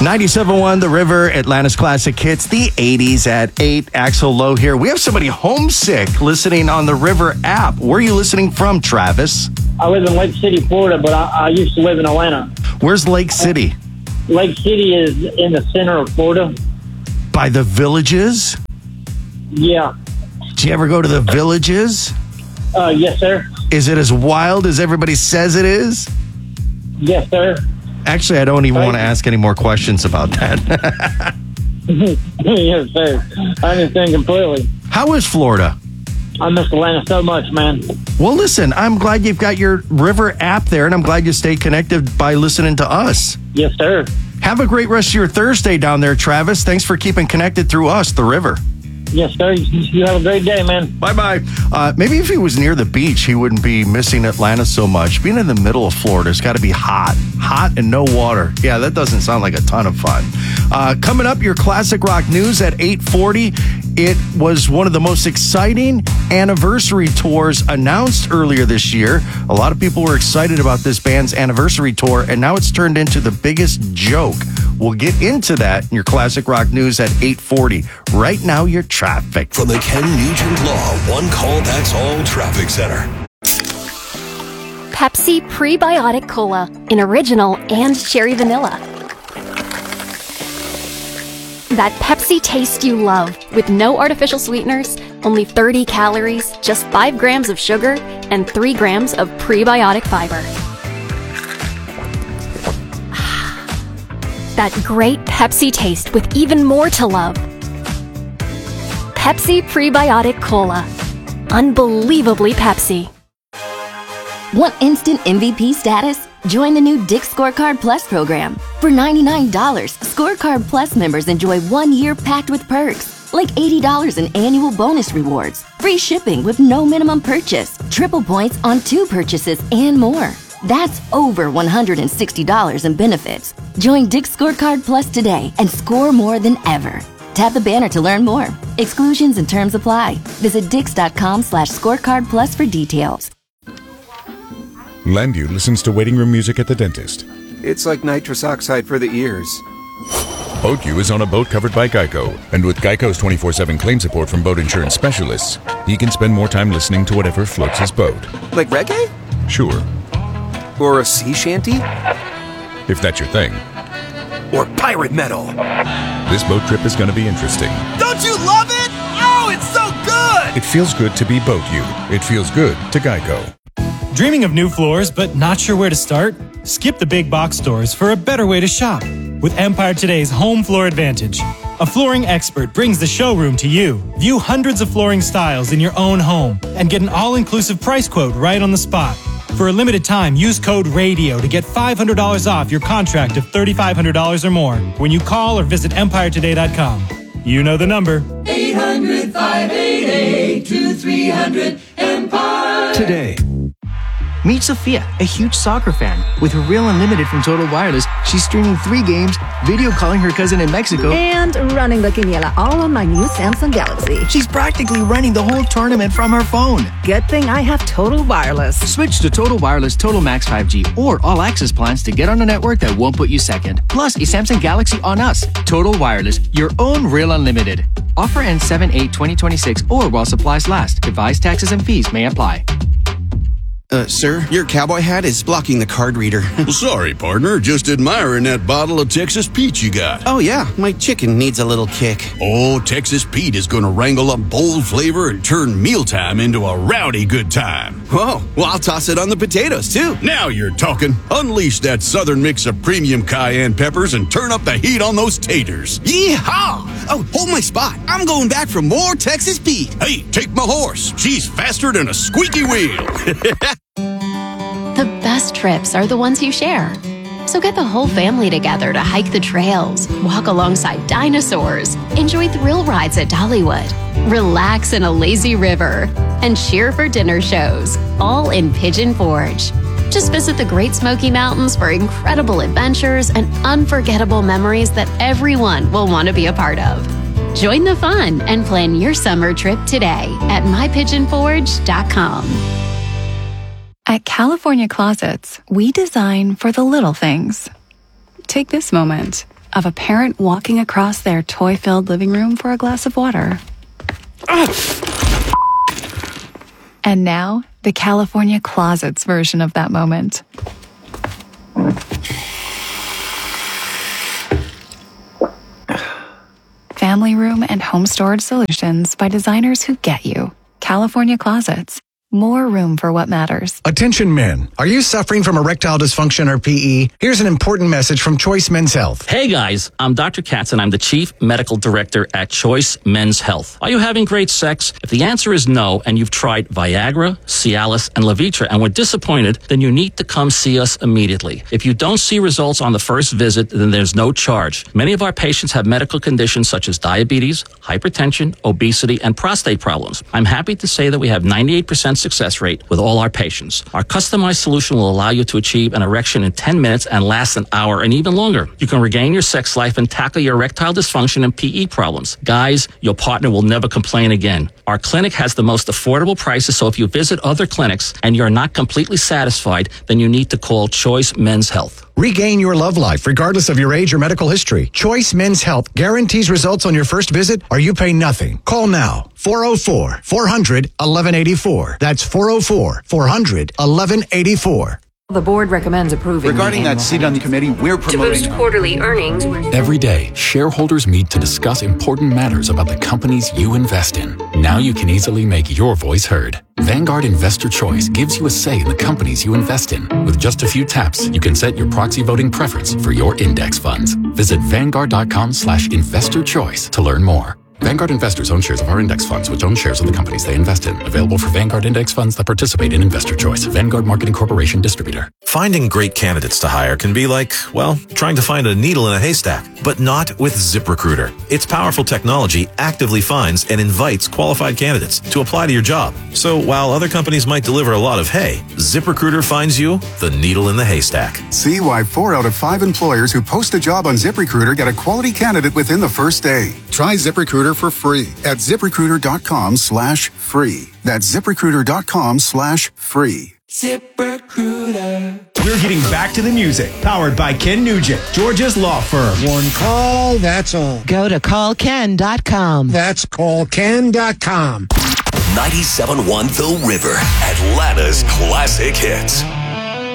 97.1 The River, Atlanta's classic hits, the 80s at 8. Axel Lowe here. We have somebody homesick listening on the River app. Where are you listening from, Travis? I live in Lake City, Florida, but I used to live in Atlanta. Where's Lake City? Lake City is in the center of Florida. By the Villages? Yeah. Do you ever go to the Villages? Yes, sir. Is it as wild as everybody says it is? Yes, sir. Actually, I don't even want to ask any more questions about that. Yes, sir. I understand completely. How is Florida? I miss Atlanta so much, man. Well, listen, I'm glad you've got your River app there, and I'm glad you stay connected by listening to us. Yes, sir. Have a great rest of your Thursday down there, Travis. Thanks for keeping connected through us, the River. Yes, sir. You have a great day, man. Bye-bye. Maybe if he was near the beach, he wouldn't be missing Atlanta so much. Being in the middle of Florida, it's got to be hot. Hot and no water. Yeah, that doesn't sound like a ton of fun. Coming up, your classic rock news at 8:40. It was one of the most exciting anniversary tours announced earlier this year. A lot of people were excited about this band's anniversary tour, and now it's turned into the biggest joke. We'll get into that in your classic rock news at 8:40. Right now, your traffic. From the Ken Nugent Law One Call That's All Traffic Center. Pepsi Prebiotic Cola in original and cherry vanilla. That Pepsi taste you love with no artificial sweeteners, only 30 calories, just 5 grams of sugar, and 3 grams of prebiotic fiber. That great Pepsi taste with even more to love. Pepsi Prebiotic Cola. Unbelievably Pepsi. Want instant MVP status? Join the new Dick's Scorecard Plus program. For $99, Scorecard Plus members enjoy 1 year packed with perks, like $80 in annual bonus rewards, free shipping with no minimum purchase, triple points on 2 purchases, and more. That's over $160 in benefits. Join Dick's Scorecard Plus today and score more than ever. Tap the banner to learn more. Exclusions and terms apply. Visit dix.com/scorecard plus for details. Landu listens to waiting room music at the dentist. It's like nitrous oxide for the ears. BoatU is on a boat covered by Geico, and with Geico's 24/7 claim support from boat insurance specialists, he can spend more time listening to whatever floats his boat. Like reggae? Sure. Or a sea shanty? If that's your thing. Or pirate metal? This boat trip is going to be interesting. Don't you love it? Oh, it's so good! It feels good to be BoatU. It feels good to Geico. Dreaming of new floors but not sure where to start? Skip the big box stores for a better way to shop with Empire Today's Home Floor Advantage. A flooring expert brings the showroom to you. View hundreds of flooring styles in your own home and get an all-inclusive price quote right on the spot. For a limited time, use code RADIO to get $500 off your contract of $3,500 or more when you call or visit EmpireToday.com. You know the number. 800-588-2300 Empire. Meet Sophia, a huge soccer fan. With her Real Unlimited from Total Wireless, she's streaming 3 games, video calling her cousin in Mexico, and running the quiniela all on my new Samsung Galaxy. She's practically running the whole tournament from her phone. Good thing I have Total Wireless. Switch to Total Wireless Total Max 5G or All Access plans to get on a network that won't put you second. Plus, a Samsung Galaxy on us. Total Wireless, your own Real Unlimited. Offer ends 7/8/2026 or while supplies last. Device taxes and fees may apply. Sir, your cowboy hat is blocking the card reader. Sorry, partner. Just admiring that bottle of Texas Pete you got. Oh, yeah. My chicken needs a little kick. Oh, Texas Pete is going to wrangle up bold flavor and turn mealtime into a rowdy good time. Whoa. Well, I'll toss it on the potatoes, too. Now you're talking. Unleash that southern mix of premium cayenne peppers and turn up the heat on those taters. Yeehaw! Oh, hold my spot. I'm going back for more Texas Pete. Hey, take my horse. She's faster than a squeaky wheel. The best trips are the ones you share. So get the whole family together to hike the trails, walk alongside dinosaurs, enjoy thrill rides at Dollywood, relax in a lazy river, and cheer for dinner shows, all in Pigeon Forge. Just visit the Great Smoky Mountains for incredible adventures and unforgettable memories that everyone will want to be a part of. Join the fun and plan your summer trip today at mypigeonforge.com. At California Closets, we design for the little things. Take this moment. of a parent walking across their toy-filled living room for a glass of water. And now, the California Closets version of that moment. Family room and home storage solutions by designers who get you. California Closets. More room for what matters. Attention men. Are you suffering from erectile dysfunction or PE? Here's an important message from Choice Men's Health. Hey guys, I'm Dr. Katz and I'm the Chief Medical Director at Choice Men's Health. Are you having great sex? If the answer is no and you've tried Viagra, Cialis, and Levitra and were disappointed, then you need to come see us immediately. If you don't see results on the first visit, then there's no charge. Many of our patients have medical conditions such as diabetes, hypertension, obesity, and prostate problems. I'm happy to say that we have 98% success rate with all our patients. Our customized solution will allow you to achieve an erection in 10 minutes and last an hour and even longer. You can regain your sex life and tackle your erectile dysfunction and PE problems. Guys, your partner will never complain again. Our clinic has the most affordable prices, so if you visit other clinics and you're not completely satisfied, then you need to call Choice Men's Health. Regain your love life regardless of your age or medical history. Choice Men's Health guarantees results on your first visit or you pay nothing. Call now. 404-400-1184. That's 404-400-1184. The board recommends approving. Regarding that seat on the committee, we're promoting. To boost quarterly earnings. Every day, shareholders meet to discuss important matters about the companies you invest in. Now you can easily make your voice heard. Vanguard Investor Choice gives you a say in the companies you invest in. With just a few taps, you can set your proxy voting preference for your index funds. Visit Vanguard.com/investorchoice to learn more. Vanguard investors own shares of our index funds, which own shares of the companies they invest in. Available for Vanguard index funds that participate in Investor Choice. Vanguard Marketing Corporation distributor. Finding great candidates to hire can be like, well, trying to find a needle in a haystack, but not with ZipRecruiter. Its powerful technology actively finds and invites qualified candidates to apply to your job. So while other companies might deliver a lot of hay, ZipRecruiter finds you the needle in the haystack. See why 4 out of 5 employers who post a job on ZipRecruiter get a quality candidate within the first day. Try ZipRecruiter for free at ZipRecruiter.com/free. That's ZipRecruiter.com/free. ZipRecruiter. We're getting back to the music. Powered by Ken Nugent, Georgia's law firm. One call, that's all. Go to callken.com. That's callken.com. 97.1 The River, Atlanta's classic hits.